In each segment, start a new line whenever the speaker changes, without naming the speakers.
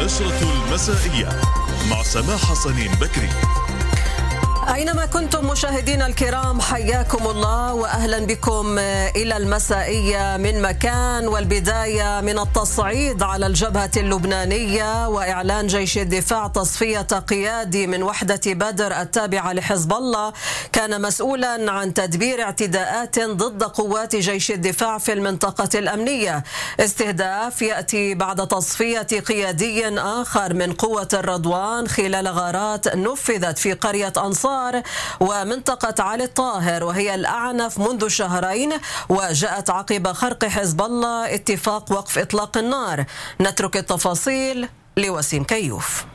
النشرة المسائية مع سماح صنين بكري.
أينما كنتم مشاهدينا الكرام حياكم الله وأهلا بكم إلى المسائية من مكان، والبداية من التصعيد على الجبهة اللبنانية وإعلان جيش الدفاع تصفية قيادي من وحدة بدر التابعة لحزب الله كان مسؤولا عن تدبير اعتداءات ضد قوات جيش الدفاع في المنطقة الأمنية. استهداف يأتي بعد تصفية قيادي آخر من قوة الرضوان خلال غارات نفذت في قرية أنصار ومنطقة علي الطاهر، وهي الأعنف منذ شهرين، وجاءت عقب خرق حزب الله اتفاق وقف إطلاق النار. نترك التفاصيل لوسيم كيوف.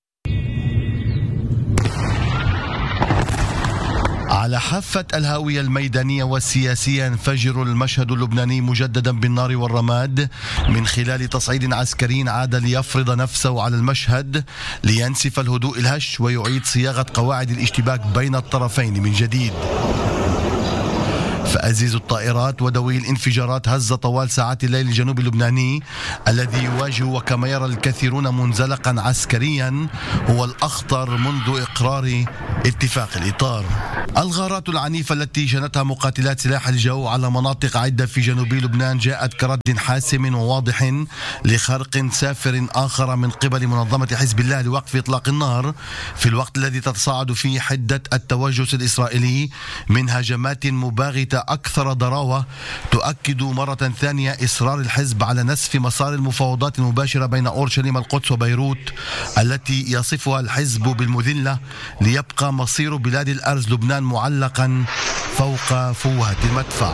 على حافة الهاوية الميدانية والسياسية ينفجر المشهد اللبناني مجددا بالنار والرماد من خلال تصعيد عسكري عاد ليفرض نفسه على المشهد لينسف الهدوء الهش ويعيد صياغة قواعد الاشتباك بين الطرفين من جديد. فأزيز الطائرات ودوي الانفجارات هز طوال ساعات الليل الجنوب اللبناني الذي يواجه وكما يرى الكثيرون منزلقا عسكريا هو الأخطر منذ إقرار اتفاق الإطار. الغارات العنيفة التي جنتها مقاتلات سلاح الجو على مناطق عدة في جنوب لبنان جاءت كرد حاسم وواضح لخرق سافر آخر من قبل منظمة حزب الله لوقف إطلاق النار، في الوقت الذي تتصاعد فيه حدة التوجس الإسرائيلي من هجمات مباغتة أكثر ضراوة تؤكد مرة ثانية إصرار الحزب على نسف مسار المفاوضات المباشرة بين أورشليم القدس وبيروت التي يصفها الحزب بالمذلة، ليبقى مصير بلاد الأرز لبنان معلقا فوق فوهة المدفع.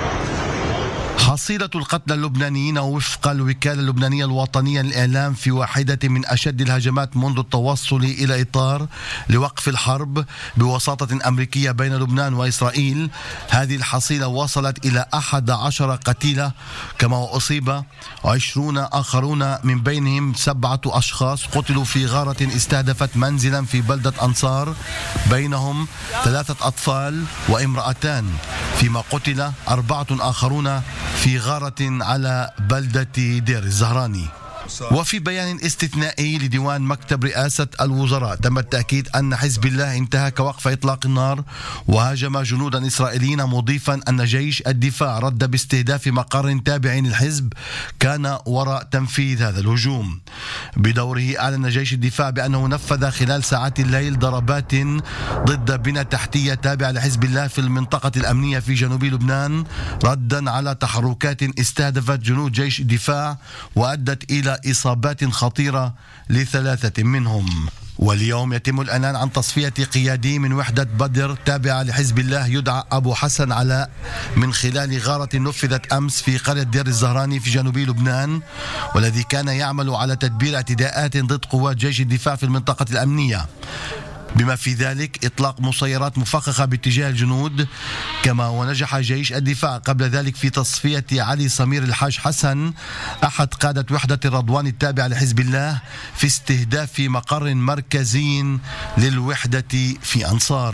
حصيلة القتلى اللبنانيين وفق الوكالة اللبنانية الوطنية للإعلام في واحدة من أشد الهجمات منذ التوصل إلى إطار لوقف الحرب بوساطة أمريكية بين لبنان وإسرائيل. هذه الحصيلة وصلت إلى 11 قتيلة، كما أصيب 20 آخرون، من بينهم 7 أشخاص قتلوا في غارة استهدفت منزلا في بلدة أنصار، بينهم 3 أطفال وامرأتان، فيما قتل 4 آخرون في غارة على بلدة دير الزهراني. وفي بيان استثنائي لديوان مكتب رئاسة الوزراء تم التأكيد أن حزب الله انتهك وقف إطلاق النار وهاجم جنودا إسرائيليين، مضيفا أن جيش الدفاع رد باستهداف مقر تابع للحزب كان وراء تنفيذ هذا الهجوم. بدوره أعلن جيش الدفاع بأنه نفذ خلال ساعات الليل ضربات ضد بنى تحتية تابعة لحزب الله في المنطقة الأمنية في جنوب لبنان، ردا على تحركات استهدفت جنود جيش الدفاع وأدت إلى إصابات خطيرة ل3 منهم. واليوم يتم الإعلان عن تصفية قيادي من وحدة بدر تابعة لحزب الله يدعى أبو حسن علاء من خلال غارة نفذت أمس في قرية دير الزهراني في جنوب لبنان، والذي كان يعمل على تدبير اعتداءات ضد قوات جيش الدفاع في المنطقة الأمنية، بما في ذلك إطلاق مسيرات مفخخة باتجاه الجنود. كما ونجح جيش الدفاع قبل ذلك في تصفية علي سمير الحاج حسن أحد قادة وحدة الرضوان التابعة لحزب الله في استهداف مقر مركزي للوحدة في أنصار.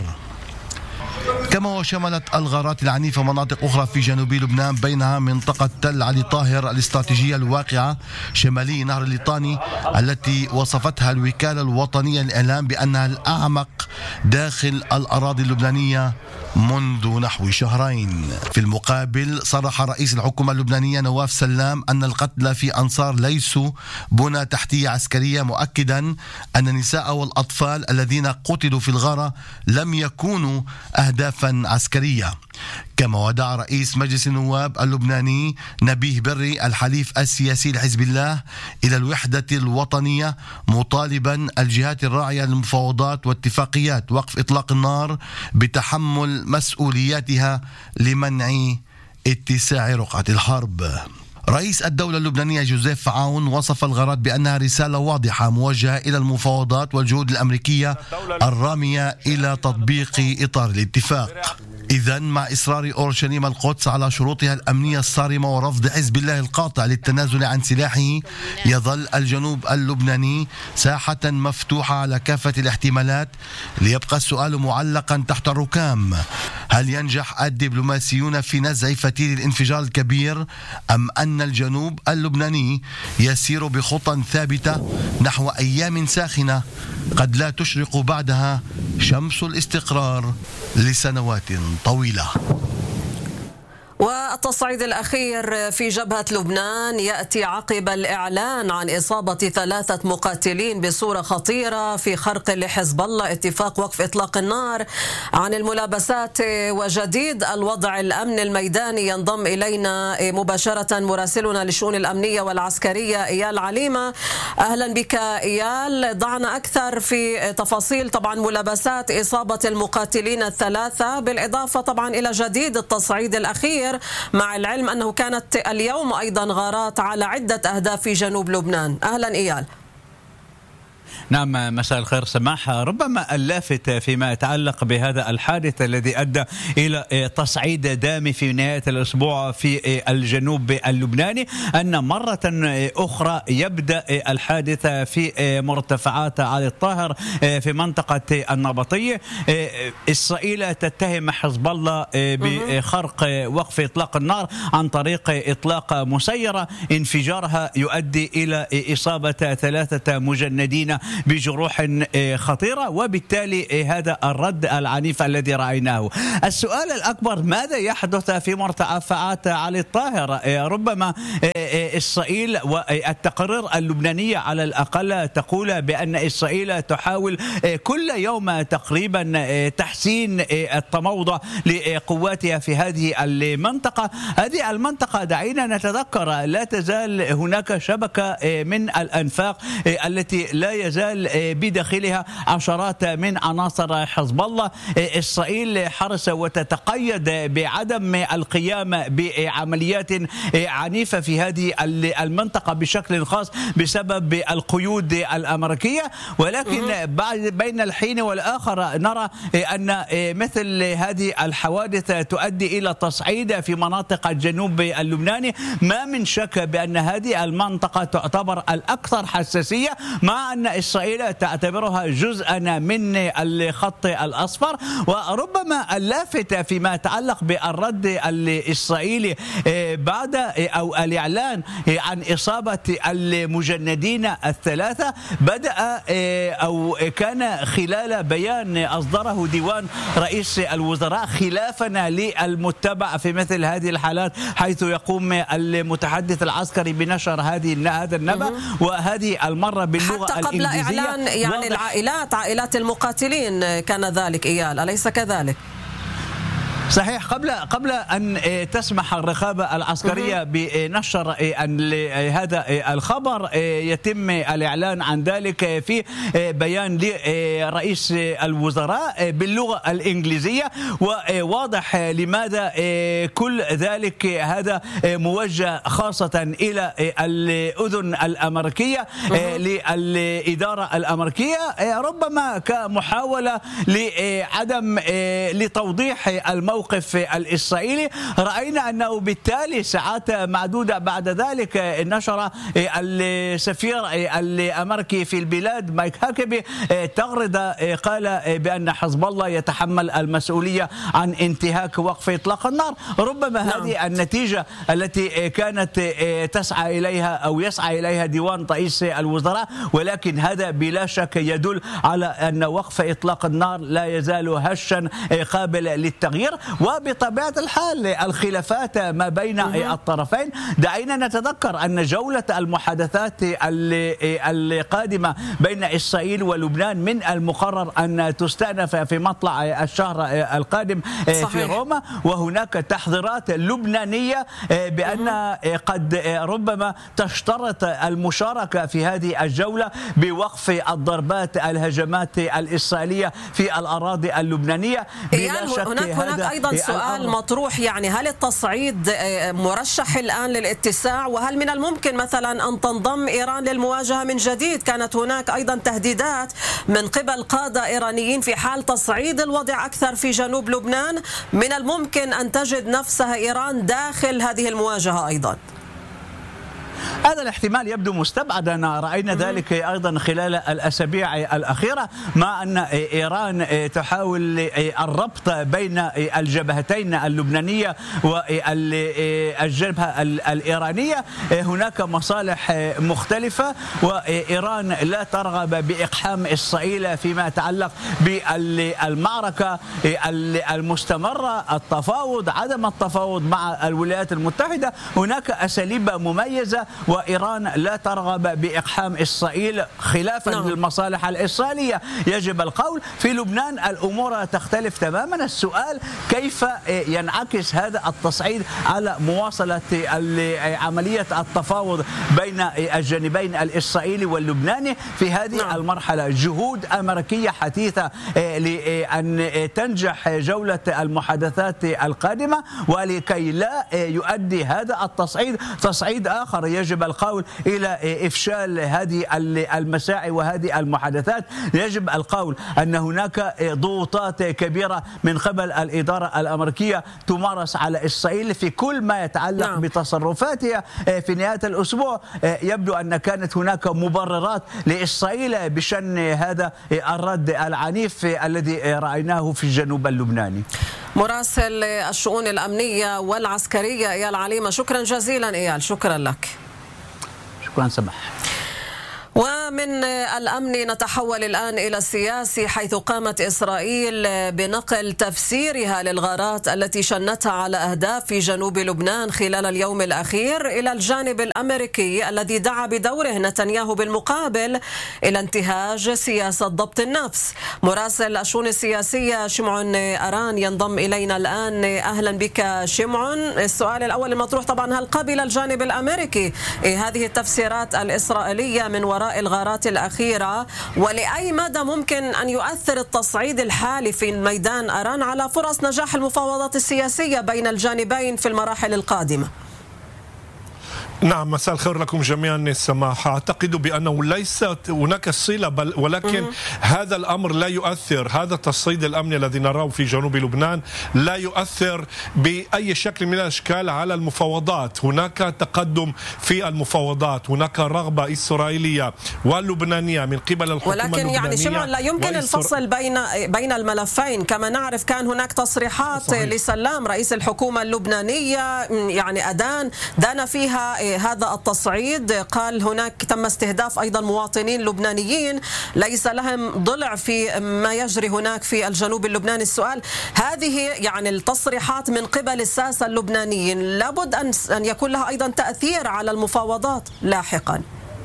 كما وشملت الغارات العنيفة مناطق أخرى في جنوب لبنان، بينها منطقة تل علي طاهر الاستراتيجية الواقعة شمالي نهر الليطاني التي وصفتها الوكالة الوطنية للإعلام بأنها الأعمق داخل الأراضي اللبنانية منذ نحو شهرين. في المقابل صرح رئيس الحكومة اللبنانية نواف سلام أن القتلى في أنصار ليسوا بنى تحتية عسكرية، مؤكدا أن النساء والأطفال الذين قتلوا في الغارة لم يكونوا أهدافا عسكرية. كما ودع رئيس مجلس النواب اللبناني نبيه بري الحليف السياسي لحزب الله إلى الوحدة الوطنية، مطالبا الجهات الراعية للمفاوضات واتفاقيات وقف إطلاق النار بتحمل مسؤولياتها لمنع اتساع رقعة الحرب. رئيس الدولة اللبنانية جوزيف عون وصف الغارات بأنها رسالة واضحة موجهة إلى المفاوضات والجهود الأمريكية الرامية إلى تطبيق إطار الاتفاق. إذن مع إصرار أورشليم القدس على شروطها الأمنية الصارمة ورفض حزب الله القاطع للتنازل عن سلاحه، يظل الجنوب اللبناني ساحة مفتوحة على كافة الاحتمالات، ليبقى السؤال معلقا تحت الركام: هل ينجح الدبلوماسيون في نزع فتيل الانفجار الكبير أم أن الجنوب اللبناني يسير بخطى ثابتة نحو أيام ساخنة قد لا تشرق بعدها شمس الاستقرار لسنوات طويلة؟
والتصعيد الأخير في جبهة لبنان يأتي عقب الإعلان عن إصابة 3 مقاتلين بصورة خطيرة في خرق لحزب الله اتفاق وقف إطلاق النار عن الملابسات وجديد الوضع الأمن الميداني. ينضم إلينا مباشرة مراسلنا للشؤون الأمنية والعسكرية إيال عليمة. أهلا بك إيال، ضعنا أكثر في تفاصيل طبعا ملابسات إصابة المقاتلين 3 بالإضافة طبعا إلى جديد التصعيد الأخير، مع العلم أنه كانت اليوم أيضا غارات على عدة أهداف في جنوب لبنان. أهلا إيال.
نعم، مساء الخير سماح. ربما اللافت فيما يتعلق بهذا الحادث الذي أدى إلى تصعيد دامي في نهاية الأسبوع في الجنوب اللبناني أن مرة أخرى يبدأ الحادث في مرتفعات علي الطاهر في منطقة النبطية. إسرائيل تتهم حزب الله بخرق وقف إطلاق النار عن طريق إطلاق مسيرة انفجارها يؤدي إلى إصابة 3 مجندين بجروح خطيرة، وبالتالي هذا الرد العنيف الذي رأيناه. السؤال الأكبر، ماذا يحدث في مرتفعات علي الطاهر؟ ربما إسرائيل والتقارير اللبنانية على الأقل تقول بأن إسرائيل تحاول كل يوم تقريبا تحسين التموضع لقواتها في هذه المنطقة. هذه المنطقة دعينا نتذكر لا تزال هناك شبكة من الأنفاق التي لا يزال بداخلها عشرات من عناصر حزب الله. إسرائيل حرص وتتقيد بعدم القيام بعمليات عنيفة في هذه المنطقة بشكل خاص بسبب القيود الأمريكية، ولكن بين الحين والآخر نرى أن مثل هذه الحوادث تؤدي إلى تصعيد في مناطق الجنوب اللبناني. ما من شك بأن هذه المنطقة تعتبر الأكثر حساسية، مع أن إسرائيل تعتبرها جزءا من الخط الأصفر. وربما اللافت فيما يتعلق بالرد الإسرائيلي بعد أو الإعلان عن إصابة المجندين 3 بدأ أو كان خلال بيان أصدره ديوان رئيس الوزراء خلافا للمتبع في مثل هذه الحالات، حيث يقوم المتحدث العسكري بنشر هذا النبأ، وهذه المرة باللغة
حتى قبل إعلان يعني عائلات المقاتلين كان ذلك إيال، أليس كذلك؟
صحيح. قبل أن تسمح الرقابة العسكرية بنشر هذا الخبر يتم الإعلان عن ذلك في بيان لرئيس الوزراء باللغة الإنجليزية، وواضح لماذا كل ذلك هذا موجه خاصة إلى الأذن الأمريكية للإدارة الأمريكية، ربما كمحاولة لتوضيح الموقف الإسرائيلي. رأينا أنه بالتالي ساعات معدودة بعد ذلك نشر السفير الأمريكي في البلاد مايك هاكبي تغريدة قال بأن حزب الله يتحمل المسؤولية عن انتهاك وقف إطلاق النار. ربما هذه النتيجة التي كانت تسعى إليها أو يسعى إليها ديوان رئيس الوزراء، ولكن هذا بلا شك يدل على أن وقف إطلاق النار لا يزال هشا قابل للتغيير. وبطبيعة الحال الخلافات ما بين الطرفين، دعينا نتذكر أن جولة المحادثات القادمة بين إسرائيل ولبنان من المقرر أن تستأنف في مطلع الشهر القادم في روما، وهناك تحذيرات لبنانية بأن قد ربما تشترط المشاركة في هذه الجولة بوقف الضربات الهجمات الإسرائيلية في الأراضي اللبنانية. بلا شك
هناك أيضا سؤال مطروح، يعني هل التصعيد مرشح الآن للاتساع، وهل من الممكن مثلا أن تنضم إيران للمواجهة من جديد؟ كانت هناك أيضا تهديدات من قبل قادة إيرانيين في حال تصعيد الوضع أكثر في جنوب لبنان، من الممكن أن تجد نفسها إيران داخل هذه المواجهة أيضا.
هذا الاحتمال يبدو مستبعدا. رأينا ذلك أيضا خلال الأسابيع الأخيرة، مع أن إيران تحاول الربط بين الجبهتين اللبنانية والجبهة الإيرانية. هناك مصالح مختلفة، وإيران لا ترغب بإقحام إسرائيل فيما يتعلق بالمعركة المستمرة، التفاوض، عدم التفاوض مع الولايات المتحدة. هناك أساليب مميزة، وإيران لا ترغب بإقحام إسرائيل خلافا للمصالح الإسرائيلية. يجب القول في لبنان الأمور تختلف تماما. السؤال كيف ينعكس هذا التصعيد على مواصلة عملية التفاوض بين الجانبين الإسرائيلي واللبناني في هذه المرحلة. جهود أمريكية حثيثة لأن تنجح جولة المحادثات القادمة، ولكي لا يؤدي هذا التصعيد تصعيد آخر يجب القول إلى إفشال هذه المساعي وهذه المحادثات. يجب القول أن هناك ضغوطات كبيرة من قبل الإدارة الأمريكية تمارس على إسرائيل في كل ما يتعلق بتصرفاتها. في نهاية الأسبوع يبدو أن كانت هناك مبررات لإسرائيل بشأن هذا الرد العنيف الذي رأيناه في الجنوب اللبناني.
مراسل الشؤون الأمنية والعسكرية إيال عليمة، شكرا جزيلا إيال، شكرا لك.
شكرا سماح.
ومن الأمن نتحول الآن إلى السياسي، حيث قامت إسرائيل بنقل تفسيرها للغارات التي شنتها على أهداف في جنوب لبنان خلال اليوم الأخير إلى الجانب الأمريكي، الذي دعا بدوره نتنياهو بالمقابل إلى انتهاج سياسة ضبط النفس. مراسل الشؤون السياسية شمعون أران ينضم إلينا الآن. أهلا بك شمعون. السؤال الأول المطروح طبعا، هل قبل الجانب الأمريكي هذه التفسيرات الإسرائيلية من وراء الغارات الأخيرة، ولأي مدى ممكن أن يؤثر التصعيد الحالي في ميدان أران على فرص نجاح المفاوضات السياسية بين الجانبين في المراحل القادمة؟
نعم، مساء الخير لكم جميعا. سماح، أعتقد بأنه ليست هناك صلة، ولكن هذا الأمر لا يؤثر، هذا التصعيد الأمني الذي نراه في جنوب لبنان لا يؤثر بأي شكل من الأشكال على المفاوضات. هناك تقدم في المفاوضات، هناك رغبة إسرائيلية ولبنانية من قبل الحكومة اللبنانية.
ولكن يعني شمعون لا يمكن الفصل بين الملفين. كما نعرف كان هناك تصريحات لسلام رئيس الحكومة اللبنانية، يعني دان فيها هذا التصعيد، قال هناك تم استهداف أيضا مواطنين لبنانيين ليس لهم ضلع في ما يجري هناك في الجنوب اللبناني. السؤال، هذه يعني التصريحات من قبل الساسة اللبنانيين لابد أن يكون لها أيضا تأثير على المفاوضات لاحقا.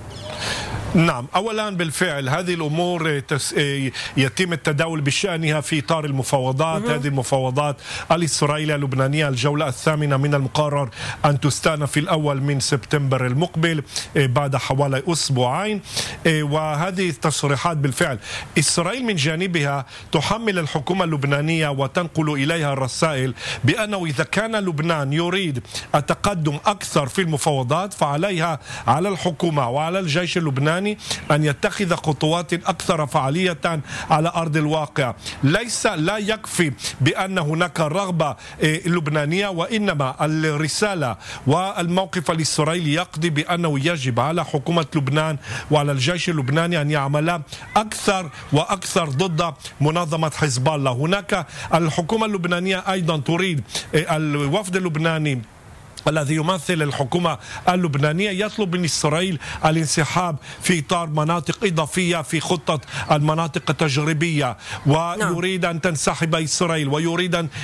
نعم، أولا بالفعل هذه الأمور يتم التداول بشأنها في إطار المفاوضات. هذه المفاوضات الإسرائيلية اللبنانية الجولة الثامنة من المقرر أن تستأنف في الأول من سبتمبر المقبل بعد حوالي أسبوعين. وهذه التصريحات بالفعل إسرائيل من جانبها تحمل الحكومة اللبنانية وتنقل إليها الرسائل بأنه إذا كان لبنان يريد التقدم أكثر في المفاوضات فعليها على الحكومة وعلى الجيش اللبناني أن يتخذ خطوات أكثر فعالية على أرض الواقع. لا يكفي بأن هناك رغبة لبنانية، وإنما الرسالة والموقف الإسرائيلي يقضي بأنه يجب على حكومة لبنان وعلى الجيش اللبناني أن يعمل أكثر وأكثر ضد منظمة حزب الله. هناك الحكومة اللبنانية أيضا تريد، الوفد اللبناني الذي يمثل الحكومة اللبنانية يطلب من إسرائيل الانسحاب في إطار مناطق إضافية في خطة المناطق التجريبية، ويريد أن تنسحب إسرائيل، ويريد أن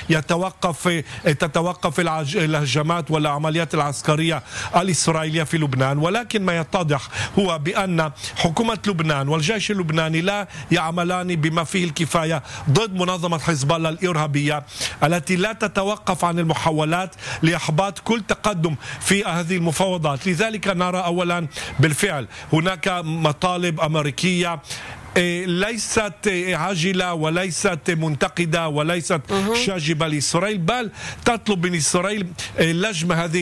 تتوقف الهجمات والعمليات العسكرية الإسرائيلية في لبنان. ولكن ما يتضح هو بأن حكومة لبنان والجيش اللبناني لا يعملان بما فيه الكفاية ضد منظمة حزب الله الإرهابية التي لا تتوقف عن المحاولات لإحباط كل تقدم في هذه المفاوضات. لذلك نرى أولا بالفعل هناك مطالب أمريكية ليست عاجلة وليست منتقدة وليست شاجبة لإسرائيل، بل تطلب من إسرائيل لجم هذه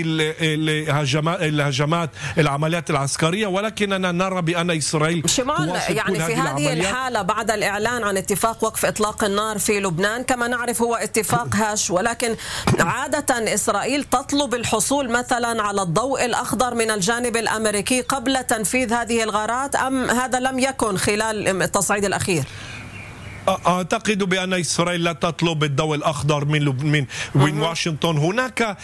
الهجمات العمليات العسكرية، ولكننا نرى بأن إسرائيل
شمعون يعني في هذه الحالة بعد الإعلان عن اتفاق وقف إطلاق النار في لبنان كما نعرف هو اتفاق هش، ولكن عادة إسرائيل تطلب الحصول مثلا على الضوء الأخضر من الجانب الأمريكي قبل تنفيذ هذه الغارات، أم هذا لم يكن خلال التصعيد الأخير؟
أعتقد بأن إسرائيل لا تطلب الضوء الأخضر من واشنطن. هناك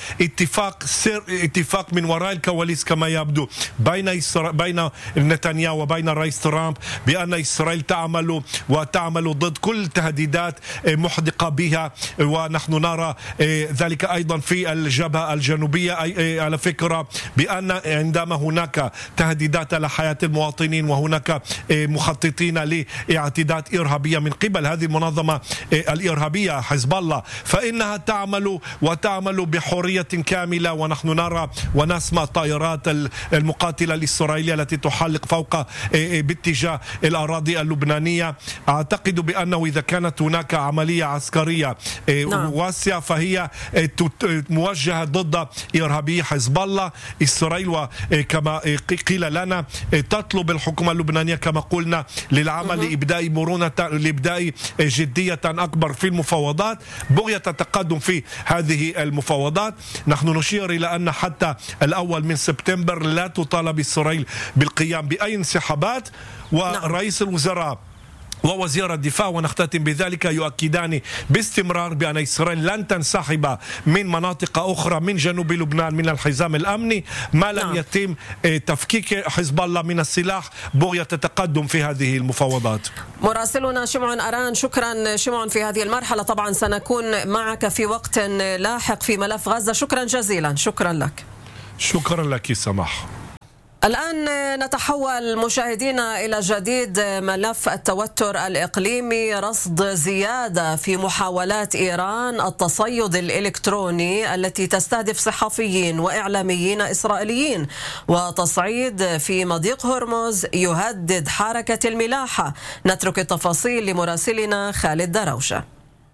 اتفاق من وراء الكواليس كما يبدو بين نتنياهو وبين الرئيس ترامب بأن إسرائيل تعمل ضد كل تهديدات محدقة بها، ونحن نرى ذلك أيضا في الجبهة الجنوبية. على فكرة بأن عندما هناك تهديدات على حياة المواطنين وهناك مخططين لاعتداءات إرهابية من قبل هذه المنظمة الإرهابية حزب الله، فإنها تعمل بحرية كاملة، ونحن نرى ونسمع الطائرات المقاتلة الإسرائيلية التي تحلق فوق باتجاه الأراضي اللبنانية. أعتقد بأنه إذا كانت هناك عملية عسكرية واسعة فهي موجهة ضد إرهابي حزب الله. إسرائيل وكما قيل لنا تطلب الحكومة اللبنانية كما قلنا للعمل لإبداء مرونة لإبداء جدية أكبر في المفاوضات، بغية التقدم في هذه المفاوضات. نحن نشير إلى أن حتى الأول من سبتمبر لا تطالب إسرائيل بالقيام بأي انسحابات، ورئيس الوزراء ووزير الدفاع ونختتم بذلك يؤكدان باستمرار بأن إسرائيل لن تنسحب من مناطق أخرى من جنوب لبنان من الحزام الأمني ما لم يتم تفكيك حزب الله من السلاح بغية التقدم في هذه المفاوضات.
مراسلنا شمعون أران، شكرا شمعون في هذه المرحلة، طبعا سنكون معك في وقت لاحق في ملف غزة. شكرا جزيلا. شكرا لك.
شكرا لك سماح.
الآن نتحول مشاهدينا إلى جديد ملف التوتر الإقليمي، رصد زيادة في محاولات إيران التصيد الإلكتروني التي تستهدف صحفيين وإعلاميين إسرائيليين، وتصعيد في مضيق هرمز يهدد حركة الملاحة. نترك التفاصيل لمراسلنا خالد دروشة.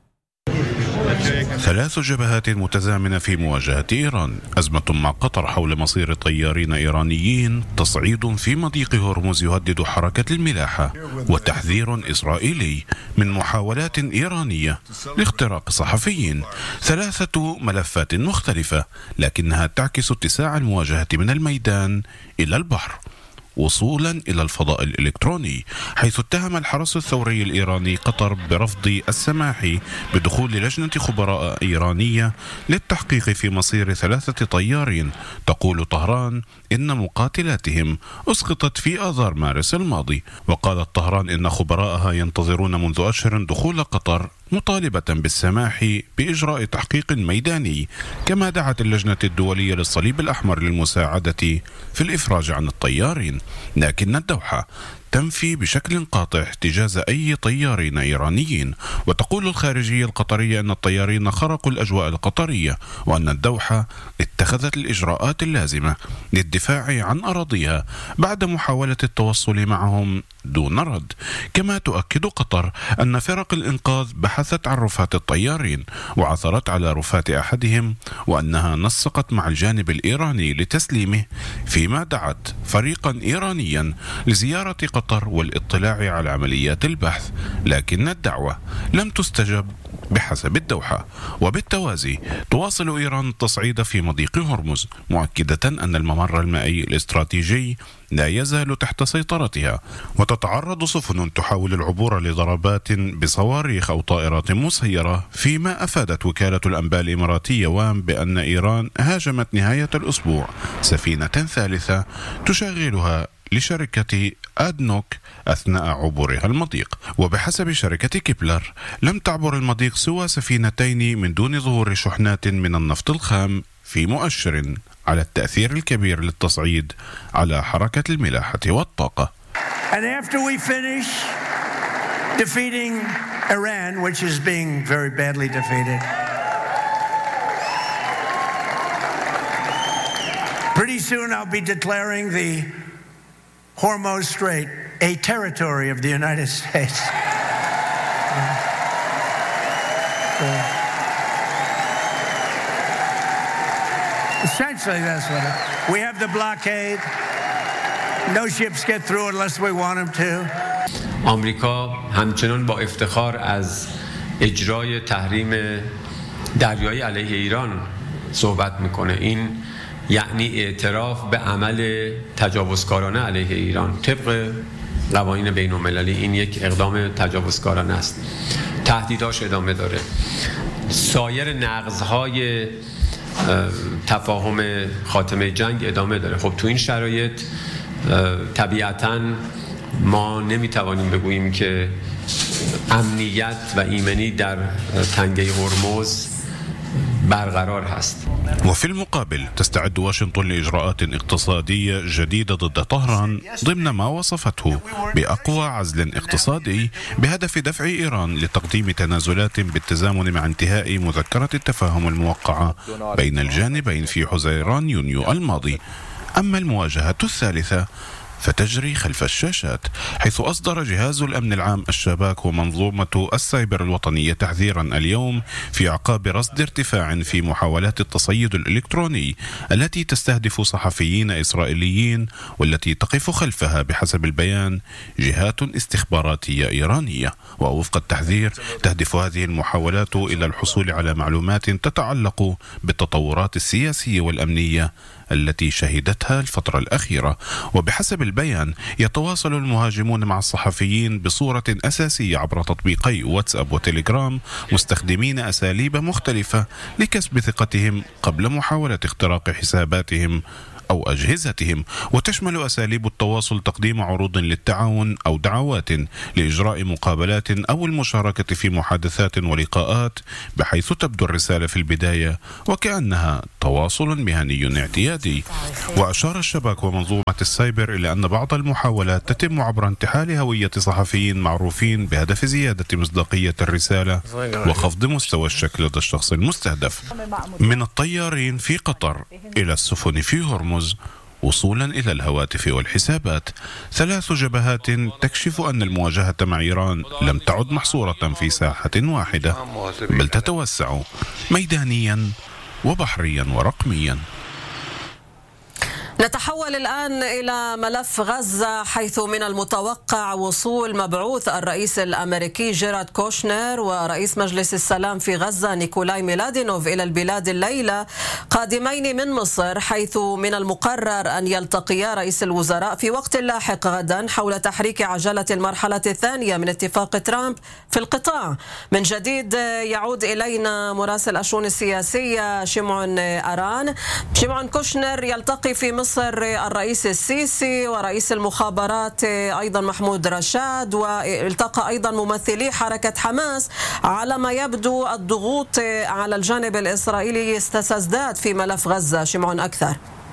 3 جبهات متزامنة في مواجهة إيران، أزمة مع قطر حول مصير طيارين إيرانيين، تصعيد في مضيق هرمز يهدد حركة الملاحة، وتحذير إسرائيلي من محاولات إيرانية لاختراق صحفيين. 3 ملفات مختلفة لكنها تعكس اتساع المواجهة من الميدان إلى البحر وصولا إلى الفضاء الإلكتروني، حيث اتهم الحرس الثوري الإيراني قطر برفض السماح بدخول لجنة خبراء إيرانية للتحقيق في مصير 3 طيارين تقول طهران إن مقاتلاتهم أسقطت في آذار مارس الماضي. وقالت طهران إن خبراءها ينتظرون منذ أشهر دخول قطر، مطالبة بالسماح بإجراء تحقيق ميداني، كما دعت اللجنة الدولية للصليب الأحمر للمساعدة في الإفراج عن الطيارين. لكن الدوحة تنفي بشكل قاطع احتجاز أي طيارين إيرانيين، وتقول الخارجية القطرية أن الطيارين خرقوا الأجواء القطرية، وأن الدوحة اتخذت الإجراءات اللازمة للدفاع عن أراضيها بعد محاولة التوصل معهم دون رد. كما تؤكد قطر أن فرق الإنقاذ بحثت عن رفات الطيارين وعثرت على رفات أحدهم، وأنها نسقت مع الجانب الإيراني لتسليمه، فيما دعت فريقا إيرانيا لزيارة قطر والاطلاع على عمليات البحث، لكن الدعوة لم تستجب بحسب الدوحة. وبالتوازي تواصل إيران التصعيد في مضيق هرمز، مؤكدة أن الممر المائي الاستراتيجي لا يزال تحت سيطرتها، وتتعرض سفن تحاول العبور لضربات بصواريخ أو طائرات مسيرة، فيما أفادت وكالة الأنباء الإماراتية وام بأن إيران هاجمت نهاية الأسبوع سفينة ثالثة تشغلها لشركة آدنوك أثناء عبورها المضيق. وبحسب شركة كيبلر لم تعبر المضيق سوى سفينتين من دون ظهور شحنات من النفط الخام، في مؤشر على التأثير الكبير للتصعيد على حركة الملاحة والطاقة.
And after we finish defeating Iran, which is being very badly defeated, pretty soon I'll be declaring the Hormuz Strait a territory of the United States. Essentially, that's what it is. We have the blockade. No ships get through unless we want them to.
آمریکا همچنان با افتخار از اجرای تحریم دریایی علیه ایران صحبت میکنه. این یعنی اعتراف به عمل تجاوزکارانه علیه ایران طبق قوانین بین المللی. این یک اقدام تجاوزکارانه است. تهدیداش ادامه داره. سایر نقض‌های تفاهم خاتمه جنگ ادامه داره. خب تو این شرایط طبیعتاً ما نمیتوانیم بگوییم که امنیت و ایمنی در تنگه هرمز برقرار هست.
وفي المقابل تستعد واشنطن لإجراءات اقتصادية جديدة ضد طهران ضمن ما وصفته بأقوى عزل اقتصادي بهدف دفع إيران لتقديم تنازلات بالتزامن مع انتهاء مذكرة التفاهم الموقعة بين الجانبين في حزيران يونيو الماضي. أما المواجهة الثالثة فتجري خلف الشاشات، حيث أصدر جهاز الأمن العام الشباك ومنظومة السايبر الوطنية تحذيرا اليوم في أعقاب رصد ارتفاع في محاولات التصيد الإلكتروني التي تستهدف صحفيين إسرائيليين، والتي تقف خلفها بحسب البيان جهات استخباراتية إيرانية. ووفق التحذير تهدف هذه المحاولات إلى الحصول على معلومات تتعلق بالتطورات السياسية والأمنية التي شهدتها الفترة الأخيرة. وبحسب البيان يتواصل المهاجمون مع الصحفيين بصورة أساسية عبر تطبيقي واتساب وتليجرام، مستخدمين أساليب مختلفة لكسب ثقتهم قبل محاولة اختراق حساباتهم أو أجهزتهم. وتشمل أساليب التواصل تقديم عروض للتعاون أو دعوات لإجراء مقابلات أو المشاركة في محادثات ولقاءات، بحيث تبدو الرسالة في البداية وكأنها تواصل مهني اعتيادي. وأشار الشباك ومنظومة السايبر إلى أن بعض المحاولات تتم عبر انتحال هوية صحفيين معروفين بهدف زيادة مصداقية الرسالة وخفض مستوى الشك لدى الشخص المستهدف، من الطيارين في قطر إلى السفن في هرمز وصولا إلى الهواتف والحسابات. 3 جبهات تكشف أن المواجهة مع إيران لم تعد محصورة في ساحة واحدة، بل تتوسع ميدانيا وبحريا ورقميا.
نتحول الآن إلى ملف غزة، حيث من المتوقع وصول مبعوث الرئيس الأمريكي جيرارد كوشنر ورئيس مجلس السلام في غزة نيكولاي ميلادينوف إلى البلاد الليلة، قادمين من مصر، حيث من المقرر أن يلتقيا رئيس الوزراء في وقت لاحق غدا حول تحريك عجلة المرحلة الثانية من اتفاق ترامب في القطاع. من جديد يعود إلينا مراسل الشؤون السياسية شمعون أران. شمعون، كوشنر يلتقي في مصر الرئيس السيسي ورئيس المخابرات أيضا محمود رشاد، والتقى أيضا ممثلي حركة حماس. على ما يبدو الضغوط على الجانب الإسرائيلي ستزداد في ملف غزة. شمعون أكثر.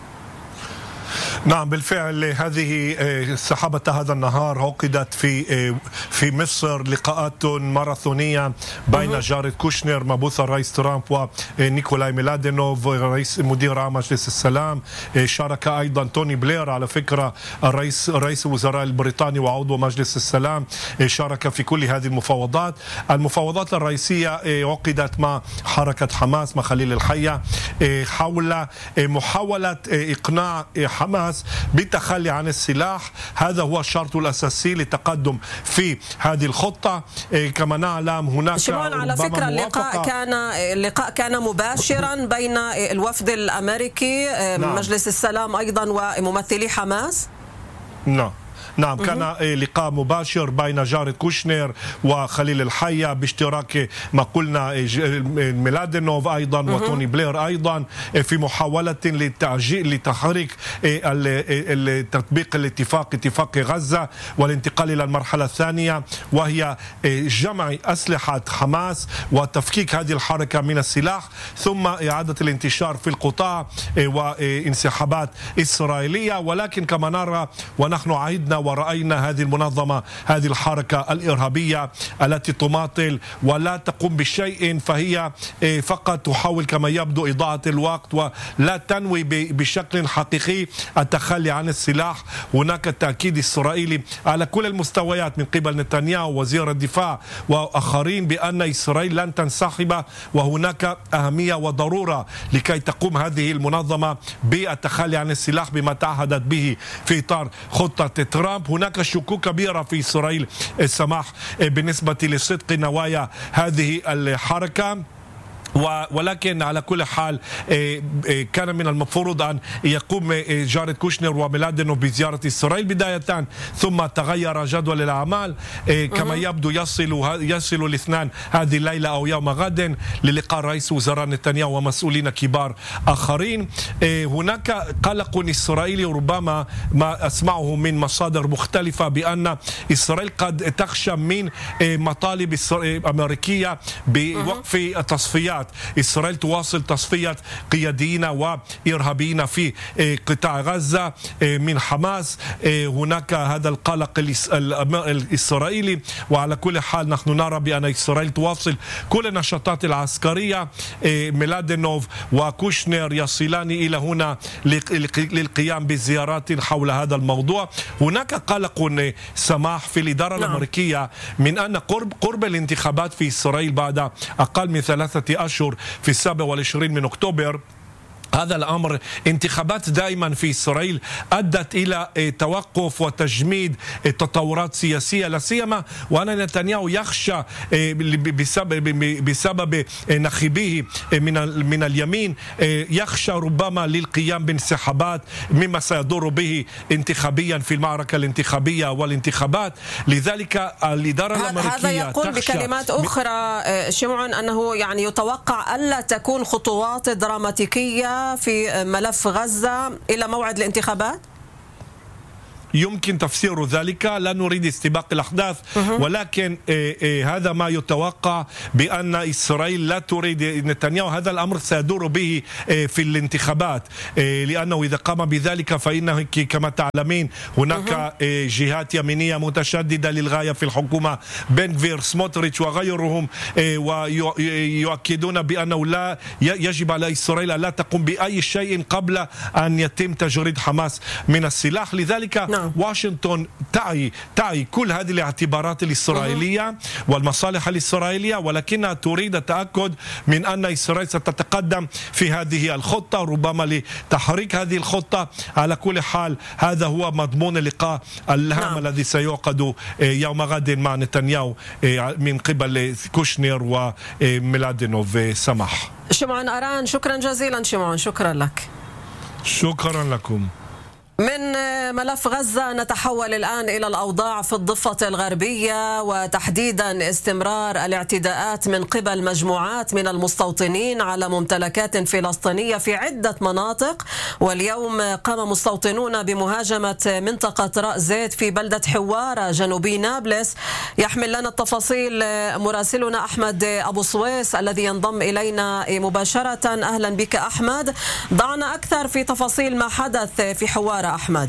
نعم بالفعل، هذه سحابة هذا النهار عقدت في مصر لقاءات ماراثونية بين جاريد كوشنر مبعوث الرئيس ترامب ونيكولاي ميلادينوف رئيس مدير عام مجلس السلام. شارك أيضا توني بلير، على فكرة رئيس الوزراء البريطاني وعضو مجلس السلام، شارك في كل هذه المفاوضات. المفاوضات الرئيسية عقدت مع حركة حماس، مع خليل الحية، حول محاولة إقناع حماس بالتخلي عن السلاح. هذا هو الشرط الأساسي للتقدم في هذه الخطة. كما نعلم هناك
على فكرة اللقاء كان مباشرا بين الوفد الأمريكي مجلس السلام أيضا وممثلي حماس.
نعم كان لقاء مباشر بين جاريد كوشنر وخليل الحية باشتراك ما قلنا ميلادينوف أيضا وتوني بلير أيضا، في محاولة لتحريك تطبيق الاتفاق، اتفاق غزة، والانتقال إلى المرحلة الثانية، وهي جمع أسلحة حماس وتفكيك هذه الحركة من السلاح، ثم إعادة الانتشار في القطاع وانسحابات إسرائيلية. ولكن كما نرى ونحن عهدنا ورأينا هذه المنظمة، هذه الحركة الإرهابية التي تماطل ولا تقوم بشيء، فهي فقط تحاول كما يبدو إضاعة الوقت ولا تنوي بشكل حقيقي التخلي عن السلاح. هناك تأكيد إسرائيلي على كل المستويات من قبل نتنياهو وزير الدفاع وآخرين بأن إسرائيل لن تنسحب، وهناك أهمية وضرورة لكي تقوم هذه المنظمة بالتخلي عن السلاح بما تعهدت به في إطار خطة ترامب. هناك شكوك كبيرة في إسرائيل السماح بالنسبة لصدق نوايا هذه الحركة، ولكن على كل حال كان من المفروض أن يقوم جاريد كوشنر وميلادينوف بزيارة إسرائيل بداية، ثم تغير جدول الأعمال كما يبدو يصل الاثنان هذه الليلة أو يوم غد للقاء رئيس وزراء نتنياهو ومسؤولين كبار آخرين. هناك قلق إسرائيلي ربما ما أسمعه من مصادر مختلفة بأن إسرائيل قد تخشى من مطالب أمريكية بوقف التصفيات. إسرائيل تواصل تصفية قياديين وإرهابيين في قطاع غزة من حماس. هناك هذا القلق الإسرائيلي، وعلى كل حال نحن نرى بأن إسرائيل تواصل كل النشاطات العسكرية. ميلادينوف وكوشنر يصلان إلى هنا للقيام بزيارات حول هذا الموضوع. هناك قلق سماح في الإدارة الأمريكية من أن قرب الانتخابات في إسرائيل بعد أقل من 3 أشهر في 27 من أكتوبر. هذا الأمر انتخابات دائما في إسرائيل أدت إلى توقف وتجميد تطورات سياسية، لا سيما وأن نتنياهو يخشى بسبب نخبيه من اليمين، يخشى ربما للقيام بانسحابات مما سيضر به انتخابيا في المعركة الانتخابية والانتخابات. لذلك الإدارة الأمريكية
هذا يقول بكلمات أخرى شمعون أنه يعني يتوقع ألا تكون خطوات دراماتيكية في ملف غزة إلى موعد الانتخابات؟
يمكن تفسير ذلك، لا نريد استباق الأحداث، ولكن هذا ما يتوقع بأن إسرائيل لا تريد نتنياهو هذا الأمر سيدور به في الانتخابات، لأنه إذا قام بذلك فإنه كما تعلمين هناك جهات يمينية متشددة للغاية في الحكومة، بن غفير سموتريتش وغيرهم، ويؤكدون بأنه لا يجب على إسرائيل لا تقوم بأي شيء قبل أن يتم تجريد حماس من السلاح. لذلك واشنطن تعي كل هذه الاعتبارات الإسرائيلية والمصالح الإسرائيلية، ولكنها تريد التأكد من أن إسرائيل ستتقدم في هذه الخطة ربما لتحريك هذه الخطة. على كل حال هذا هو مضمون اللقاء الهام الذي سيعقد يوم غد مع نتنياهو من قبل كوشنر وميلادينوف. سمح
شمعون أران، شكرا جزيلا شمعون، شكرا لك.
شكرا لكم.
من ملف غزة نتحول الآن إلى الأوضاع في الضفة الغربية، وتحديدا استمرار الاعتداءات من قبل مجموعات من المستوطنين على ممتلكات فلسطينية في عدة مناطق. واليوم قام مستوطنون بمهاجمة منطقة رأس زيت في بلدة حوارة جنوبي نابلس. يحمل لنا التفاصيل مراسلنا أحمد أبو سويس الذي ينضم إلينا مباشرة. أهلا بك أحمد، ضعنا أكثر في تفاصيل ما حدث في حوارة أحمد.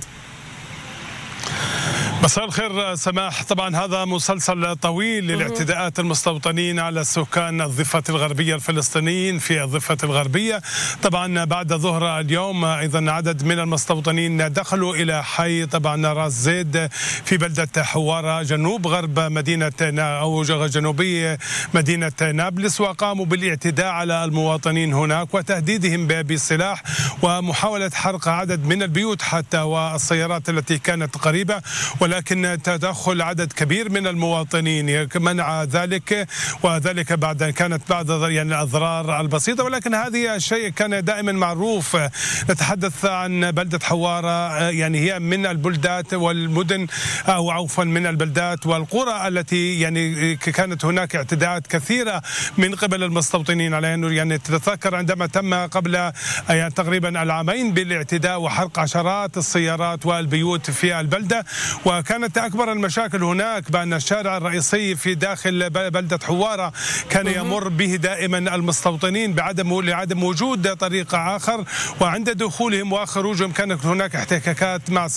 مساء الخير سماح. طبعا هذا مسلسل طويل للاعتداءات المستوطنين على سكان الضفة الغربية الفلسطينيين في الضفة الغربية. طبعا بعد ظهر اليوم أيضا عدد من المستوطنين دخلوا إلى حي طبعا راس زيد في بلدة حوارة جنوب غرب مدينة أو جنوبي مدينة نابلس، وقاموا بالاعتداء على المواطنين هناك وتهديدهم بالسلاح ومحاولة حرق عدد من البيوت حتى والسيارات التي كانت قريبة، ولكن تدخل عدد كبير من المواطنين منع ذلك، وذلك بعد أن كانت بعض الأضرار البسيطة، ولكن هذه الشيء كان دائما معروف. نتحدث عن بلدة حوارة هي من البلدات والمدن أو عفوا من البلدات والقرى التي كانت هناك اعتداءات كثيرة من قبل المستوطنين عليها. تتذكر عندما تم قبل تقريبا العامين بالاعتداء وحرق عشرات السيارات والبيوت في البلدة، وكانت أكبر المشاكل هناك بأن الشارع الرئيسي في داخل بلدة حوارة كان يمر به دائما المستوطنين لعدم وجود طريق آخر، وعند دخولهم وخروجهم كانت هناك احتكاكات مع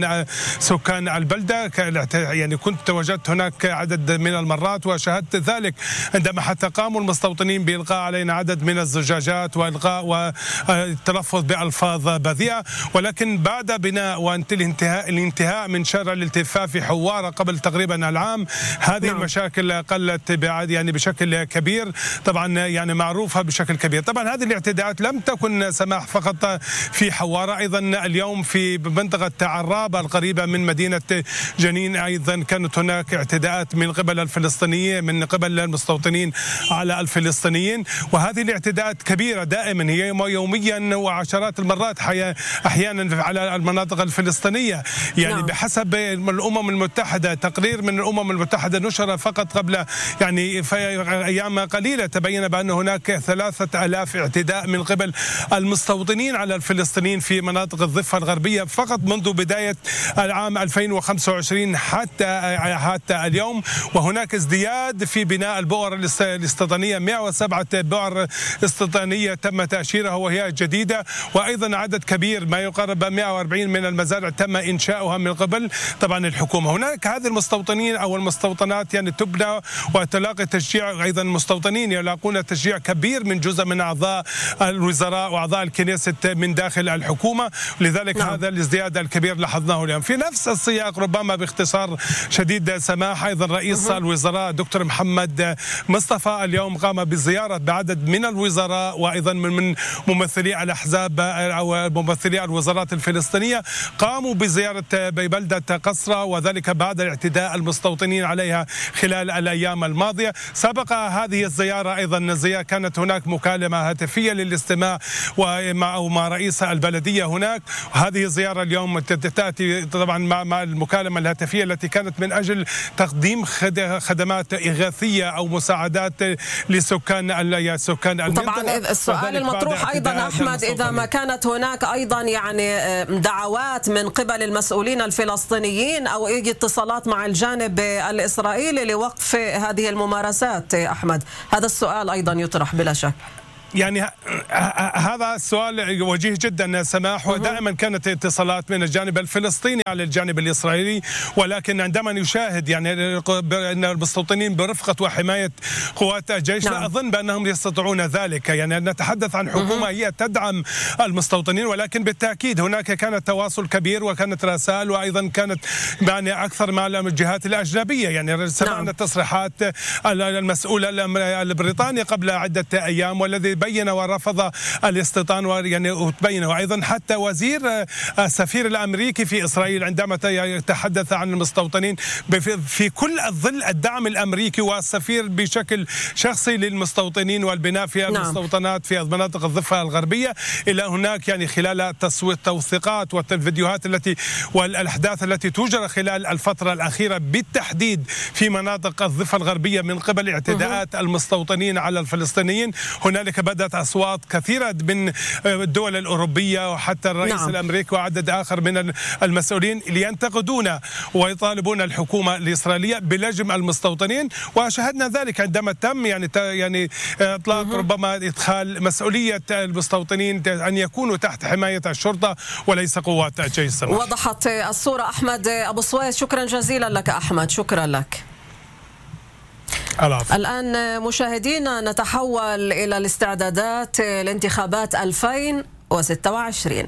سكان البلدة. يعني كنت تواجدت هناك عدد من المرات وشاهدت ذلك عندما حتى قاموا المستوطنين بإلقاء علينا عدد من الزجاجات وإلقاء والتلفظ بألفاظ بذيئة. ولكن بعد بناء الانتهاء من شارع الالتفاف في حوارة قبل تقريبا العام، هذه المشاكل قلت يعني بشكل كبير، طبعا يعني معروفة بشكل كبير. طبعا هذه الاعتداءات لم تكن سماح فقط في حوارة، أيضا اليوم في منطقة عرابة القريبة من مدينة جنين أيضا كانت هناك اعتداءات من قبل الفلسطينيين، من قبل المستوطنين على الفلسطينيين. وهذه الاعتداءات كبيرة دائما، هي يوميا وعشرات المرات أحيانا على المناطق الفلسطينية. يعني بحسب الأمم المتحدة، تقرير من الأمم المتحدة نشر فقط قبل يعني في أيام قليلة، تبين بأن هناك 3000 اعتداء من قبل المستوطنين على الفلسطينيين في مناطق الضفة الغربية فقط منذ بداية العام 2025 حتى اليوم. وهناك ازدياد في بناء البؤر الاستيطانية، 107 بؤر استيطانية تم تأشيرها وهي جديدة، وأيضا عدد كبير ما يقارب 140 من المزارع تم إنشاؤها من قبل طبعا الحكومة. هناك هذه المستوطنين أو المستوطنات يعني تبنى وتلاقي تشجيع، أيضا المستوطنين يلاقون تشجيع كبير من جزء من أعضاء الوزراء وأعضاء الكنيست من داخل الحكومة. لذلك هذا الازدياد الكبير لاحظناه اليوم. في نفس السياق ربما باختصار شديد سماح، أيضا رئيس الوزراء دكتور محمد مصطفى اليوم قام بزيارة بعدد من الوزراء وأيضا من ممثلي الأحزاب أو ممثلي الوزارات الفلسطينية، قاموا بزيارة ببلدة قصرة، وذلك بعد اعتداء المستوطنين عليها خلال الأيام الماضية. سبق هذه الزيارة أيضا كانت هناك مكالمة هاتفية للاستماع مع رئيس البلدية هناك. هذه الزيارة اليوم تأتي طبعا مع المكالمة الهاتفية التي كانت من أجل تقديم خدمات إغاثية أو مساعدات لسكان المنطقة.
طبعا السؤال المطروح أيضا أحمد، إذا ما كانت هناك أيضا يعني دعوات من قبل المسؤولين الفلسطينيين أو أي اتصالات مع الجانب الإسرائيلي لوقف هذه الممارسات أحمد، هذا السؤال أيضا يطرح بلا شك.
يعني هذا السؤال وجيه جدا سماح، ودائما كانت اتصالات من الجانب الفلسطيني على الجانب الإسرائيلي، ولكن عندما نشاهد يعني أن المستوطنين برفقة وحماية قوات الجيش لا أظن بأنهم يستطيعون ذلك. يعني نتحدث عن حكومة هي تدعم المستوطنين، ولكن بالتأكيد هناك كانت تواصل كبير وكانت رسائل، وأيضا كانت يعني أكثر مع الجهات الأجنبية. يعني سمعنا تصريحات المسؤول البريطاني قبل عدة أيام والذي بين ورفض الاستيطان، ويعني وتبين. وايضا حتى وزير السفير الامريكي في اسرائيل عندما يتحدث عن المستوطنين في كل ظل الدعم الامريكي والسفير بشكل شخصي للمستوطنين والبناء في المستوطنات في مناطق الضفة الغربية. الى هناك يعني خلال التوثيقات والفيديوهات والاحداث التي تجرى خلال الفترة الأخيرة بالتحديد في مناطق الضفة الغربية من قبل اعتداءات المستوطنين على الفلسطينيين، هنالك بدأت أصوات كثيرة من الدول الأوروبية وحتى الرئيس الأمريكي وعدد آخر من المسؤولين لينتقدون ويطالبون الحكومة الإسرائيلية بلجم المستوطنين. وشاهدنا ذلك عندما تم يعني إطلاق ربما إدخال مسؤولية المستوطنين أن يكونوا تحت حماية الشرطة وليس قوات الجيش.
وضحت الصورة أحمد أبو سويس، شكرا جزيلا لك أحمد، شكرا لك. الآن مشاهدينا نتحول إلى الاستعدادات لانتخابات 2026.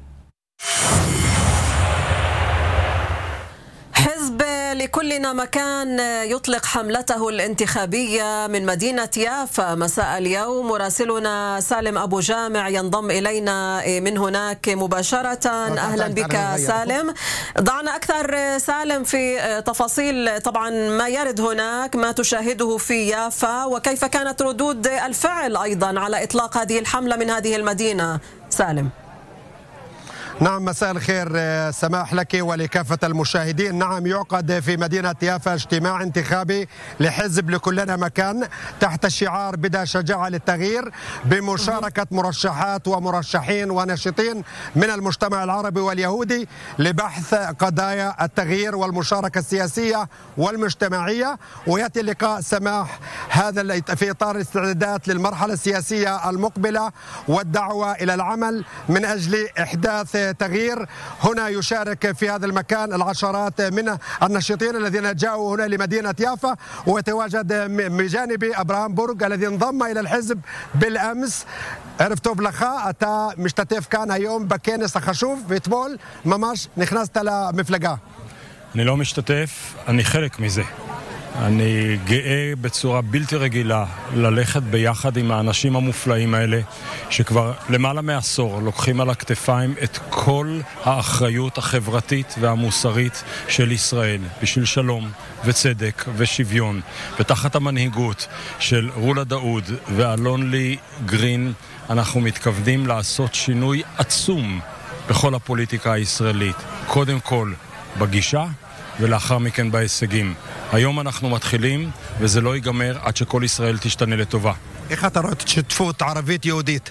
حزب لكلنا مكان يطلق حملته الانتخابية من مدينة يافا مساء اليوم. مراسلنا سالم أبو جامع ينضم إلينا من هناك مباشرة. أهلا بك سالم. ضعنا أكثر سالم في تفاصيل طبعا ما يرد هناك، ما تشاهده في يافا، وكيف كانت ردود الفعل أيضا على إطلاق هذه الحملة من هذه المدينة سالم.
نعم، مساء الخير سماح لك ولكافة المشاهدين. نعم، يعقد في مدينة يافا اجتماع انتخابي لحزب لكلنا مكان تحت شعار بدا شجاعة للتغيير، بمشاركة مرشحات ومرشحين وناشطين من المجتمع العربي واليهودي لبحث قضايا التغيير والمشاركة السياسية والمجتمعية. ويأتي اللقاء سماح هذا في إطار الاستعدادات للمرحلة السياسية المقبلة والدعوة إلى العمل من أجل إحداث تغيير. هنا يشارك في هذا المكان العشرات من الناشطين الذين جاءوا هنا لمدينة يافا، ويتواجد بجانبي أبراهام بورغ الذي انضم إلى الحزب بالأمس. ערב טוב לך, אתה משתתף כאן היום בכנס החשוב, ואתמול ממש נכנסת למפלגה.
אני לא משתתף, אני חלק מזה. אני גאה בצורה בלתי רגילה ללכת ביחד עם האנשים המופלאים האלה שכבר למעלה מעשור לוקחים על הכתפיים את כל האחריות החברתית והמוסרית של ישראל בשביל שלום וצדק ושוויון, ותחת המנהיגות של רולה דאוד ואלון לי גרין אנחנו מתכוונים לעשות שינוי עצום בכל הפוליטיקה הישראלית, קודם כל בגישה ולאחר מכן בהישגים. היום אנחנו מתחילים וזה לא ייגמר עד שכל ישראל תשתנה לטובה.
איך אתה רואה את שותפות ערבית יהודית?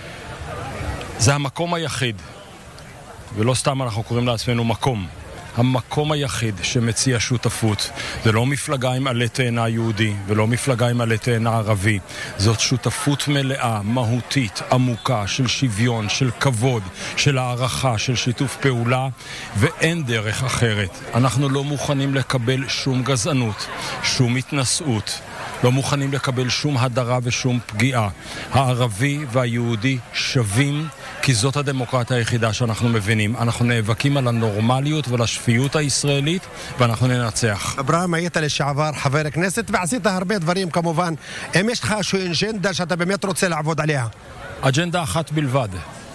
זה המקום היחיד, ולא סתם אנחנו קוראים לעצמנו מקום, המקום היחיד שמציע שותפות. זה לא מפלגה עם עלי תאנה יהודי ולא מפלגה עם עלי תאנה ערבי. זאת שותפות מלאה, מהותית, עמוקה, של שוויון, של כבוד, של הערכה, של שיתוף פעולה, ואין דרך אחרת. אנחנו לא מוכנים לקבל שום גזענות, שום התנשאות, לא מוכנים לקבל שום הדרה ושום פגיעה. הערבי והיהודי שווים, כי זאת הדמוקרטיה היחידה שאנחנו מבינים. אנחנו נאבקים על הנורמליות ועל השפיות הישראלית, ואנחנו ננצח.
אברהם, היית לשעבר חבר הכנסת ועשית הרבה דברים כמובן. אם יש לך אג'נדה שאתה באמת רוצה לעבוד עליה?
אג'נדה אחת בלבד,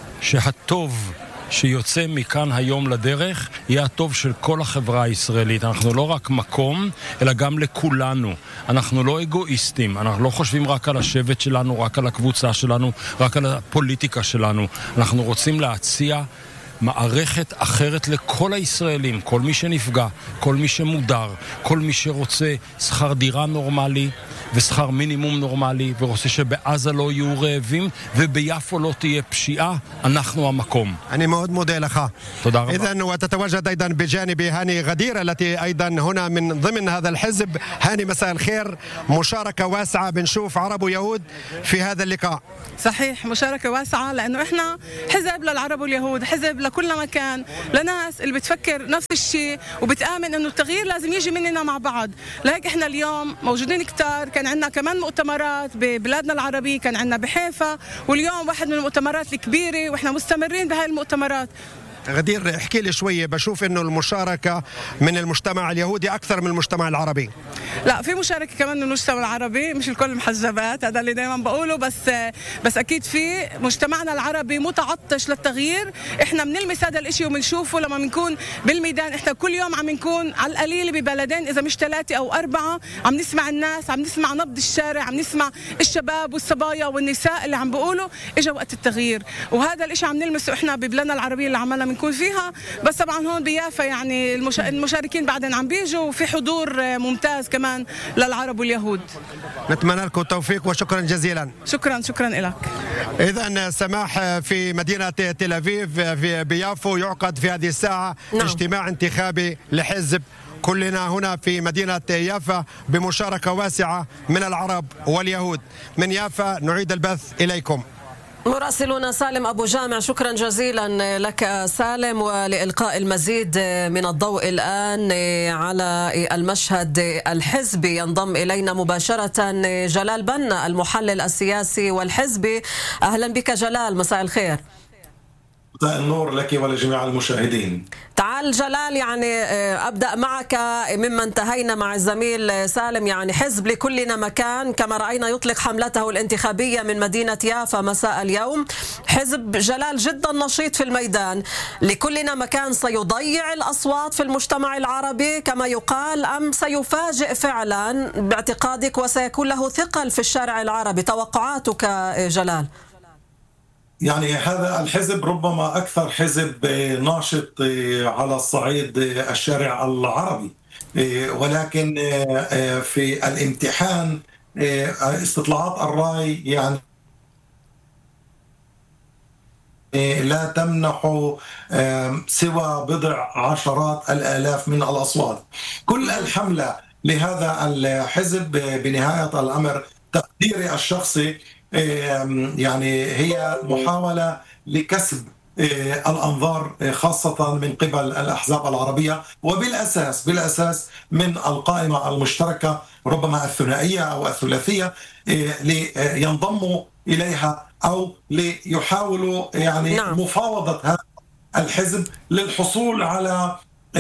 שהטוב שיוצא מכאן היום לדרך יהיה הטוב של כל החברה הישראלית. אנחנו לא רק מקום, אלא גם לכולנו. אנחנו לא אגואיסטים, אנחנו לא חושבים רק על השבט שלנו, רק על הקבוצה שלנו, רק על הפוליטיקה שלנו. אנחנו רוצים להציע מערכת אחרת לכל הישראלים, כל מי שנפגע, כל מי שמודר, כל מי שרוצה שכר דירה נורמלי ושכר מינימום נורמלי, ורוצה שבעזה לא יהיו רעבים וביפו לא תהיה פשיעה. אנחנו המקום.
אני מאוד מודה לך.
תודה רבה.
إذن وتتواجد أيضا بجانبي هاني غدير التي أيضا هنا من ضمن هذا الحزب. هاني مساء الخير. مشاركة واسعة بنشوف عرب ويهود في هذا اللقاء.
صحيح، مشاركة واسعة لأنه إحنا حزب للعرب واليهود، حزب لكل مكان، لناس اللي بتفكر نفس الشيء وبتآمن إنه التغيير لازم يجي مننا مع بعض. لهيك إحنا اليوم موجودين كتار. كان عندنا كمان مؤتمرات ببلادنا العربية، كان عندنا بحيفا، واليوم واحد من المؤتمرات الكبيرة وإحنا مستمرين بهاي المؤتمرات.
غدير، احكي لي شوية. بشوف إنه المشاركة من المجتمع اليهودي أكثر من المجتمع العربي.
لا، في مشاركة كمان من المجتمع العربي، مش الكل محجبات، هذا اللي دايما بقوله، بس أكيد في مجتمعنا العربي متعطش للتغيير. إحنا بنلمس هذا الإشي وبنشوفه لما بنكون بالميدان. إحنا كل يوم عم نكون على القليل ببلدين، إذا مش 3 أو 4، عم نسمع الناس، عم نسمع نبض الشارع، عم نسمع الشباب والصبايا والنساء اللي عم بيقولوا إجا وقت التغيير. وهذا الإشي عم نلمسه إحنا ببلادنا العربية اللي عملنا نكون فيها. بس طبعا هون بيافا يعني المشاركين بعدين عم بيجوا، وفي حضور ممتاز كمان للعرب واليهود.
نتمنى لكم التوفيق وشكرا جزيلا.
شكرا لك.
إذن سماح في مدينة تل أبيب في بيافو يعقد في هذه الساعة اجتماع انتخابي لحزب كلنا هنا في مدينة يافا بمشاركة واسعة من العرب واليهود. من يافا نعيد البث إليكم.
مراسلنا سالم أبو جامع، شكرا جزيلا لك سالم. ولإلقاء المزيد من الضوء الآن على المشهد الحزبي ينضم إلينا مباشرة جلال بنا المحلل السياسي والحزبي. أهلا بك جلال، مساء الخير.
مساء النور لك ولجميع المشاهدين.
تعال جلال، يعني أبدأ معك مما انتهينا مع الزميل سالم. يعني حزب لكلنا مكان كما رأينا يطلق حملته الانتخابية من مدينة يافا مساء اليوم. حزب جلال جدا نشيط في الميدان. لكلنا مكان سيضيع الأصوات في المجتمع العربي كما يقال، أم سيفاجئ فعلا باعتقادك وسيكون له ثقل في الشارع العربي؟ توقعاتك جلال؟
يعني هذا الحزب ربما أكثر حزب ناشط على الصعيد الشارع العربي، ولكن في الامتحان استطلاعات الرأي يعني لا تمنح سوى بضع عشرات الآلاف من الأصوات. كل الحملة لهذا الحزب بنهاية الأمر تقديري الشخصي يعني هي محاولة لكسب الأنظار خاصة من قبل الأحزاب العربية، وبالأساس من القائمة المشتركة ربما الثنائية أو الثلاثية لينضموا إليها أو ليحاولوا يعني مفاوضة هذا الحزب للحصول على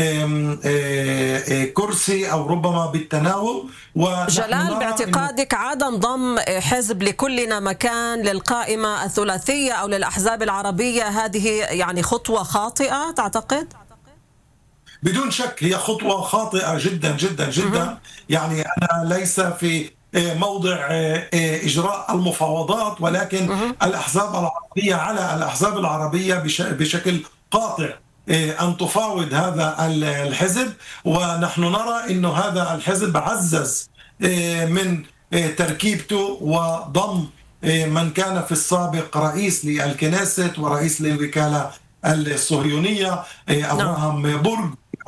كرسي أو ربما بالتناوب.
جلال، باعتقادك عدم ضم حزب لكلنا مكان للقائمة الثلاثية أو للأحزاب العربية هذه يعني خطوة خاطئة تعتقد؟
بدون شك هي خطوة خاطئة جدا جدا جدا. يعني أنا ليس في موضع إجراء المفاوضات، ولكن الأحزاب العربية على الأحزاب العربية بشكل قاطع أن تفاوض هذا الحزب. ونحن نرى أن هذا الحزب عزز من تركيبته وضم من كان في السابق رئيس للكنيست ورئيس للوكالة الصهيونية أبراهام بورغ.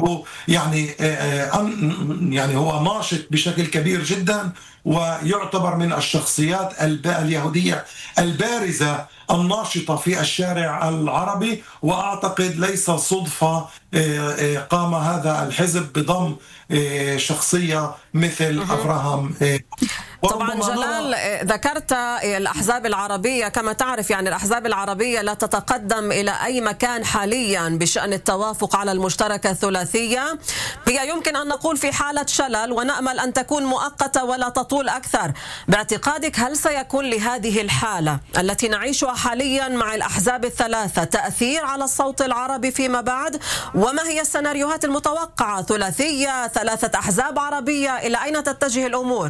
يعني هو ناشط بشكل كبير جدا، ويعتبر من الشخصيات اليهودية البارزة الناشطة في الشارع العربي. وأعتقد ليس صدفة قام هذا الحزب بضم شخصية مثل أبراهام.
طبعا جلال، ذكرت الأحزاب العربية، كما تعرف يعني الأحزاب العربية لا تتقدم إلى أي مكان حاليا بشأن التوافق على المشتركة الثلاثية. هي يمكن أن نقول في حالة شلل، ونأمل أن تكون مؤقتة ولا تطول أكثر. باعتقادك هل سيكون لهذه الحالة التي نعيشها حاليا مع الأحزاب الثلاثة تأثير على الصوت العربي فيما بعد؟ وما هي السيناريوهات المتوقعة؟ ثلاثية، ثلاثة أحزاب عربية، إلى أين تتجه الأمور؟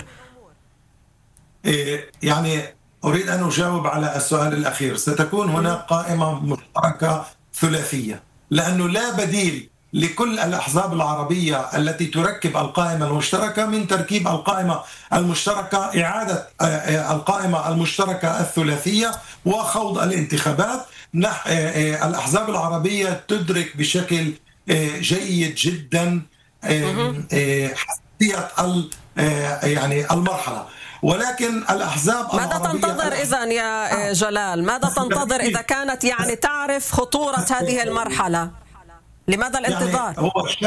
يعني أريد أن أجاوب على السؤال الأخير. ستكون هناك قائمة مشتركة ثلاثية، لأنه لا بديل لكل الأحزاب العربية التي تركب القائمة المشتركة من تركيب القائمة المشتركة، إعادة القائمة المشتركة الثلاثية وخوض الانتخابات. الأحزاب العربية تدرك بشكل جيد جدا حساسية يعني المرحلة، ولكن الأحزاب
ماذا تنتظر إذن يا جلال؟ ماذا تنتظر إذا كانت يعني تعرف خطورة هذه المرحلة؟ لماذا الانتظار؟
يعني